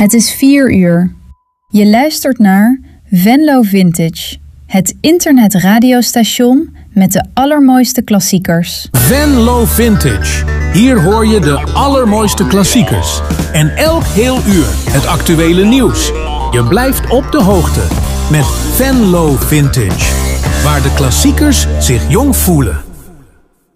Het is 4 uur. Je luistert naar Venlo Vintage, het internetradiostation met de allermooiste klassiekers. Venlo Vintage. Hier hoor je de allermooiste klassiekers. En elk heel uur het actuele nieuws. Je blijft op de hoogte met Venlo Vintage. Waar de klassiekers zich jong voelen.